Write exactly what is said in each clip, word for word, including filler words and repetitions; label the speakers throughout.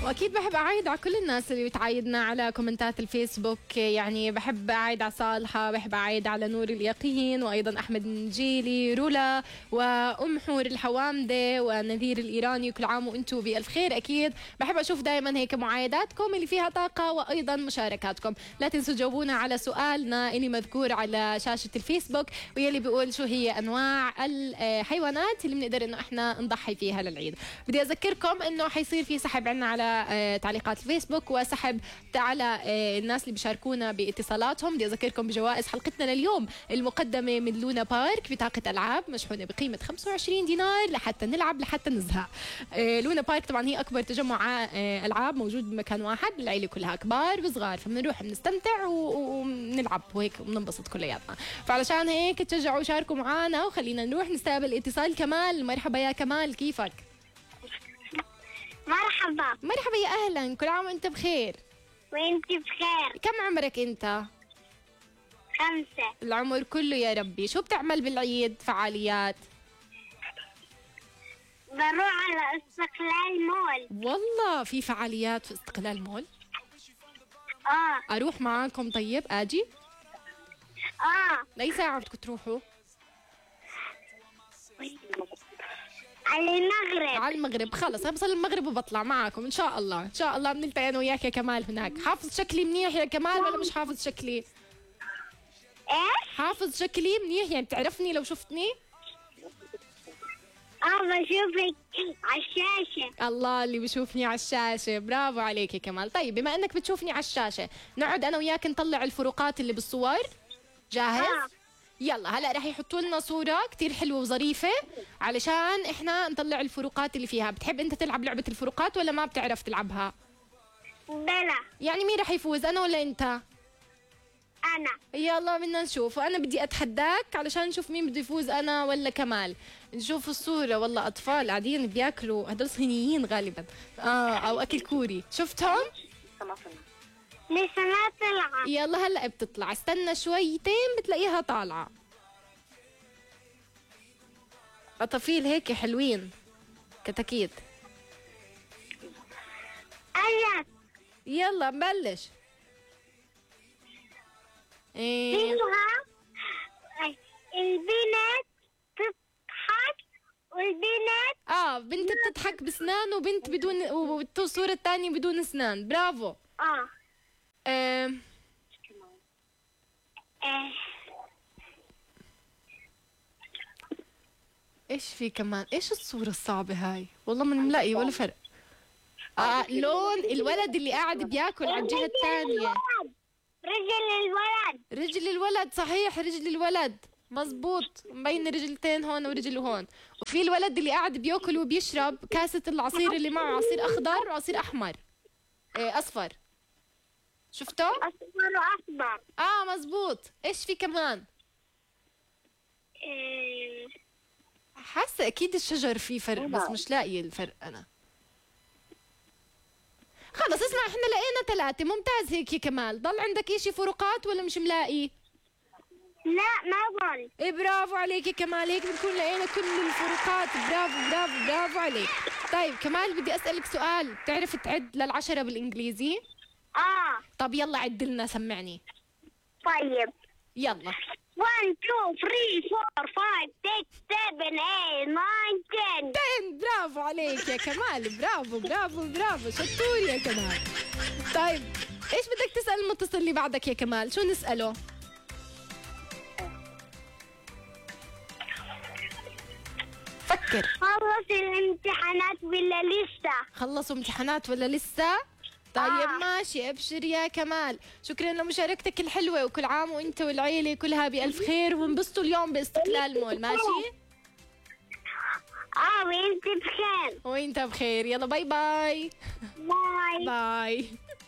Speaker 1: واكيد بحب اعايد على كل الناس اللي بتعايدنا على كومنتات الفيسبوك. يعني بحب اعايد على صالحه، بحب اعايد على نور اليقين، وايضا احمد النجيلي، رولا، وام حور الحوامده، ونذير الايراني. كل عام وانتم بالف خير. اكيد بحب اشوف دائما هيك معايداتكم اللي فيها طاقه، وايضا مشاركاتكم. لا تنسوا تجاوبونا على سؤالنا اللي مذكور على شاشه الفيسبوك، واللي بيقول شو هي انواع الحيوانات اللي بنقدر انه احنا نضحي فيها للعيد. بدي اذكركم انه حيصير في سحب عنا على تعليقات الفيسبوك، وسحب على الناس اللي بيشاركونا باتصالاتهم. بدي اذكركم بجوائز حلقتنا لليوم المقدمه من لونا بارك، بطاقه العاب مشحونه بقيمه خمسة وعشرين دينار لحتى نلعب لحتى نزهق. لونا بارك طبعا هي اكبر تجمع العاب موجود بمكان واحد، العيله كلها كبار وصغار، فبنروح بنستمتع وبنلعب وهيك وبننبسط كلياتنا. فعلشان هيك تشجعوا وشاركوا معنا، وخلينا نروح نستقبل اتصال كمال. مرحبا يا كمال، كيفك؟
Speaker 2: مرحبا.
Speaker 1: مرحبا يا اهلا، كل عام وانت بخير.
Speaker 2: وانت بخير.
Speaker 1: كم عمرك انت؟
Speaker 2: خمسة.
Speaker 1: العمر كله يا ربي. شو بتعمل بالعيد فعاليات؟
Speaker 2: بروح على استقلال مول.
Speaker 1: والله في فعاليات في استقلال مول؟
Speaker 2: اه.
Speaker 1: اروح معاكم طيب؟ اجي؟
Speaker 2: اه.
Speaker 1: لاي ساعة بدكم تروحوا؟
Speaker 2: على المغرب.
Speaker 1: على المغرب. خلص انا بصل المغرب وبطلع معاكم ان شاء الله. ان شاء الله بنلتقي انا وياك يا كمال هناك. حافظ شكلي منيح يا كمال ولا مش حافظ شكلي؟
Speaker 2: ايش؟
Speaker 1: حافظ شكلي منيح، يعني بتعرفني لو شفتني؟
Speaker 2: اه بشوفك على الشاشة.
Speaker 1: الله، اللي بشوفني على الشاشة، برافو عليك يا كمال. طيب بما انك بتشوفني على الشاشة، نقعد انا وياك نطلع الفروقات اللي بالصور. جاهز؟
Speaker 2: آه.
Speaker 1: يلا هلا رح يحطوا لنا صورة كتير حلوة وظريفة علشان احنا نطلع الفروقات اللي فيها. بتحب انت تلعب لعبة الفروقات ولا ما بتعرف تلعبها؟
Speaker 2: بلا.
Speaker 1: يعني مين رح يفوز، انا ولا انت؟
Speaker 2: انا.
Speaker 1: يلا بدنا نشوف، وانا بدي اتحداك علشان نشوف مين بده يفوز، انا ولا كمال. نشوف الصورة. والله اطفال قاعدين بياكلوا، هدول صينيين غالبا، اه او اكل كوري. شفتهم؟
Speaker 2: لسه ما طلعت.
Speaker 1: يلا هلا بتطلع، استنى شويتين بتلاقيها طالعة. قطافيل هيك حلوين، كتاكيت.
Speaker 2: ايوه.
Speaker 1: يلا نبلش. إيه.
Speaker 2: فيها البنت تضحك والبنت
Speaker 1: اه بنت بتضحك بسنان، وبنت بدون، والصورة الثانية بدون اسنان. برافو.
Speaker 2: اه.
Speaker 1: آه.
Speaker 2: ايه.
Speaker 1: ايش في كمان؟ ايش الصورة الصعبة هاي؟ والله ما ملاقي ولا فرق. آه لون الولد اللي قاعد بياكل على الجهة الثانية.
Speaker 2: رجل الولد.
Speaker 1: رجل الولد، صحيح رجل الولد مزبوط، مبين رجلتين هون ورجل هون. وفي الولد اللي قاعد بياكل وبيشرب كاسة العصير اللي معه عصير أخضر وعصير أحمر، إيه أصفر. شفته؟
Speaker 2: أصفر وأخضر.
Speaker 1: آه مزبوط. إيش في كمان؟
Speaker 2: إيه.
Speaker 1: حاسة أكيد الشجر فيه فرق بس مش لاقي الفرق أنا. خلص اسمع، احنا لقينا ثلاثة، ممتاز هيك يا كمال. ضل عندك إشي فروقات ولا مش ملاقي؟
Speaker 2: لا ما ضل.
Speaker 1: ايه برافو عليك يا كمال، هيك بنكون لقينا كل الفروقات. برافو برافو برافو عليك. طيب كمال بدي أسألك سؤال، بتعرف تعد للعشرة بالإنجليزي؟
Speaker 2: اه.
Speaker 1: طب يلا عد لنا، سمعني.
Speaker 2: طيب
Speaker 1: يلا.
Speaker 2: واحد اثنين ثلاثة أربعة خمسة ستة سبعة ثمانية تسعة عشرة.
Speaker 1: تين. برافو عليك يا كمال، برافو برافو برافو، شطور يا كمال. طيب ايش بدك تسأل المتصل اللي بعدك يا كمال؟ شو نسأله؟ فكر.
Speaker 2: خلص الامتحانات ولا لسه؟
Speaker 1: خلصوا امتحانات ولا لسه؟ طيب آه. ماشي، ابشر يا كمال. شكرا لمشاركتك الحلوة، وكل عام وانت والعيلة كلها بألف خير، وانبسطوا اليوم باستقلال مول. ماشي؟
Speaker 2: اه وانت بخير.
Speaker 1: وانت بخير. يلا باي باي.
Speaker 2: باي
Speaker 1: باي.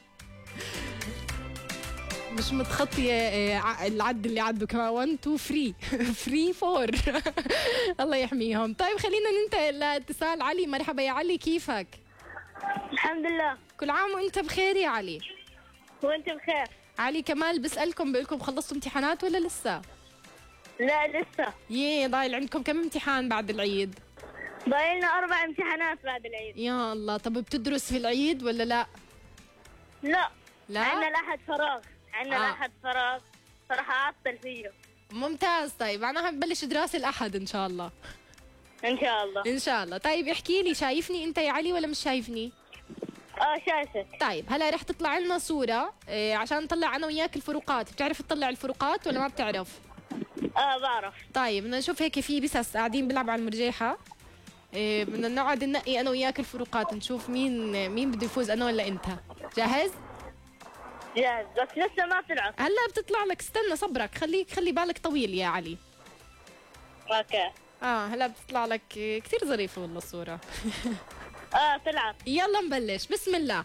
Speaker 1: مش متخطية العد اللي عدوا كمان. واحد اثنين ثلاثة ثلاثة أربعة. الله يحميهم. طيب خلينا ننتقل لاتصال علي. مرحبا يا علي، كيفك؟
Speaker 2: الحمد لله.
Speaker 1: كل عام وانت بخير يا علي.
Speaker 2: وانت بخير.
Speaker 1: علي كمال بسألكم، بقولكم خلصتوا امتحانات ولا لسه؟
Speaker 2: لا لسه.
Speaker 1: ييه ضايل عندكم كم امتحان بعد العيد؟
Speaker 2: باقي لنا أربع امتحانات بعد العيد.
Speaker 1: يا الله، طب بتدرس في العيد ولا لا؟
Speaker 2: لا
Speaker 1: لا؟
Speaker 2: عندنا الأحد فراغ، عندنا
Speaker 1: آه.
Speaker 2: الأحد فراغ، فراح أعطل فيه.
Speaker 1: ممتاز. طيب أنا هبلش دراسة الأحد إن شاء الله.
Speaker 2: إن شاء الله.
Speaker 1: إن شاء الله. طيب احكي لي، شايفني أنت يا علي ولا مش شايفني؟
Speaker 2: اه شايفك.
Speaker 1: طيب هلا رح تطلع لنا صورة إيه عشان نطلع أنا وياك الفروقات. بتعرف تطلع الفروقات ولا ما بتعرف؟
Speaker 2: اه بعرف.
Speaker 1: طيب بدنا نشوف هيك في بسس قاعدين بيلعبوا على المرجيحة. إيه بدنا نقعد ننقي أنا وياك الفروقات، نشوف مين مين بده يفوز، أنا ولا أنت. جاهز؟
Speaker 2: جاهز بس لسه ما طلعت.
Speaker 1: هلا بتطلع لك، استنى صبرك، خليك خلي بالك طويل يا علي.
Speaker 2: اوكي.
Speaker 1: اه هلا بتطلع لك كثير ظريفة والله الصورة.
Speaker 2: اه طلعت.
Speaker 1: يلا نبلش، بسم الله.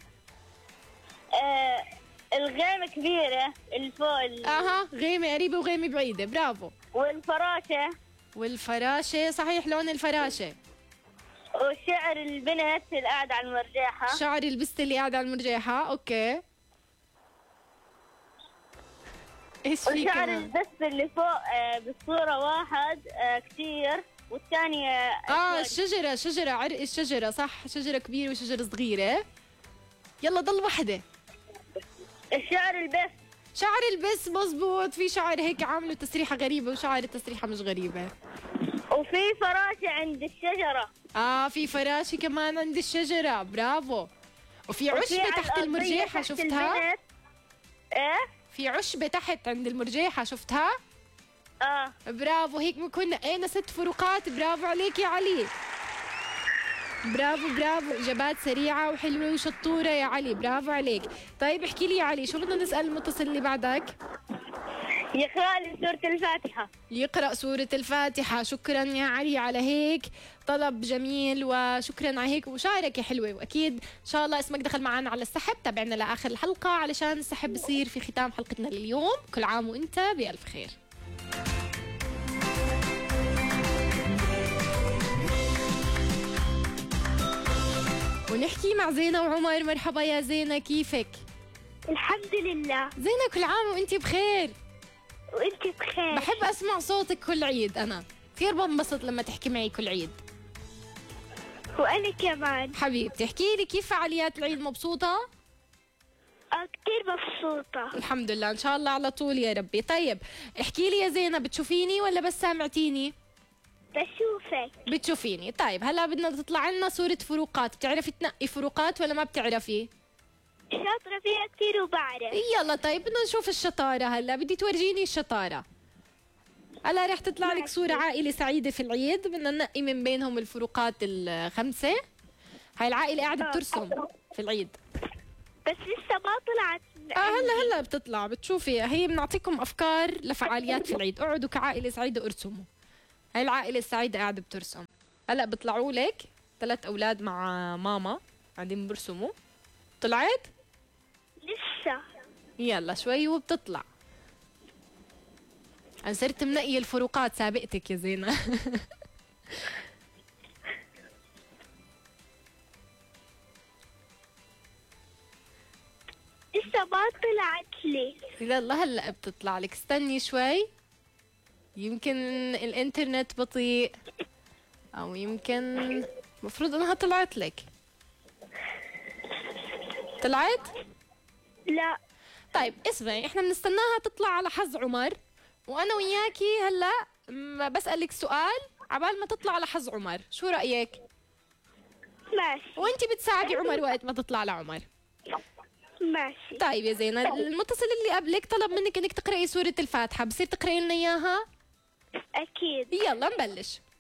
Speaker 2: آه الغيمة كبيرة اللي فوق ال...
Speaker 1: اها، غيمة قريبة وغيمة بعيدة، برافو.
Speaker 2: والفراشة.
Speaker 1: والفراشة، صحيح، لون الفراشة.
Speaker 2: وشعر البنت اللي قاعدة على المرجيحة.
Speaker 1: شعر البست اللي قاعدة على المرجيحة، اوكي. ايش في
Speaker 2: وشعر
Speaker 1: كمان؟
Speaker 2: البست اللي فوق آه بالصورة واحد آه كتير، والثانية
Speaker 1: اه الشجرة، شجرة، عرق الشجرة، صح، شجرة كبيرة وشجرة صغيرة. يلا ضل وحدة.
Speaker 2: الشعر البست.
Speaker 1: شعر البس، مزبوط. في شعر هيك عامله تسريحة غريبة، وشعر التسريحة مش غريبة.
Speaker 2: وفي فراشة عند الشجرة.
Speaker 1: اه في فراشة كمان عند الشجرة، برافو. وفي
Speaker 2: وفي
Speaker 1: عشبة
Speaker 2: على
Speaker 1: تحت
Speaker 2: الأرضية
Speaker 1: المرجيحة،
Speaker 2: تحت
Speaker 1: شفتها؟
Speaker 2: البنت. ايه؟
Speaker 1: في عشبة تحت عند المرجيحة، شفتها؟
Speaker 2: اه
Speaker 1: برافو، هيك بنكون نقينا ست فروقات. برافو عليك يا علي. برافو برافو، اجابات سريعة وحلوة وشطورة يا علي، برافو عليك. طيب احكي لي يا علي، شو بدنا نسأل المتصل اللي بعدك؟
Speaker 2: يقرأ لي سورة الفاتحة.
Speaker 1: يقرأ سورة الفاتحة. شكرا يا علي على هيك طلب جميل، وشكرا على هيك مشاركة حلوة، وأكيد إن شاء الله اسمك دخل معنا على السحب. تابعنا لآخر الحلقة علشان السحب بصير في ختام حلقتنا لليوم. كل عام وأنت بألف خير. ونحكي مع زينة وعمر. مرحبا يا زينة، كيفك؟
Speaker 2: الحمد لله.
Speaker 1: زينة كل عام وأنت بخير.
Speaker 2: وانت بخير.
Speaker 1: بحب أسمع صوتك كل عيد، أنا كثير بنبسط لما تحكي معي كل عيد.
Speaker 2: وانا كمان.
Speaker 1: حبيبتي احكي لي، كيف فعاليات العيد؟ مبسوطة؟
Speaker 2: اه كتير مبسوطة.
Speaker 1: الحمد لله، إن شاء الله على طول يا ربي. طيب احكي لي يا زينة، بتشوفيني ولا بس سامعتيني؟
Speaker 2: بشوفك.
Speaker 1: بتشوفيني. طيب هلا بدنا تطلع لنا صورة فروقات. بتعرفي تنقي فروقات ولا ما بتعرفي؟
Speaker 2: شاطرة فيها كتير وبعرف.
Speaker 1: يلا طيب بدنا نشوف الشطارة. هلا بدي تورجيني الشطارة. هلا رح تطلع لك صورة عائلة سعيدة في العيد، بدنا ننقي من بينهم الفروقات الخمسة. هاي العائلة قاعدة بترسم في العيد.
Speaker 2: بس لسه ما طلعت.
Speaker 1: اه هلا هلا بتطلع، بتشوفي. هي بنعطيكم افكار لفعاليات في العيد. اقعدوا كعائلة سعيدة ارسموا. هاي العائلة السعيدة قاعدة بترسم. هلا بيطلعوا لك ثلاث اولاد مع ماما قاعدين برسموا. طلعت؟
Speaker 2: لسه.
Speaker 1: يلا شوي وبتطلع. أنا صرت منقية الفروقات، سابقتك يا زينة.
Speaker 2: لسه ما طلعت لي.
Speaker 1: يلا هلا بتطلع لك، استني شوي. يمكن الانترنت بطيء، او يمكن مفروض انها طلعت لك. طلعت؟
Speaker 2: لا.
Speaker 1: طيب اسمعي، احنا بنستناها تطلع على حظ عمر، وانا وياكي هلا م- بسألك سؤال عبال ما تطلع على حظ عمر. شو رأيك؟
Speaker 2: ماشي.
Speaker 1: وانتي بتساعدي عمر وقت ما تطلع لعمر.
Speaker 2: ماشي.
Speaker 1: طيب يا زينة، المتصل اللي قبلك طلب منك انك تقرأي سورة الفاتحة، بصير تقرأي لنا اياها؟
Speaker 2: أكيد.
Speaker 1: يلا نبلش.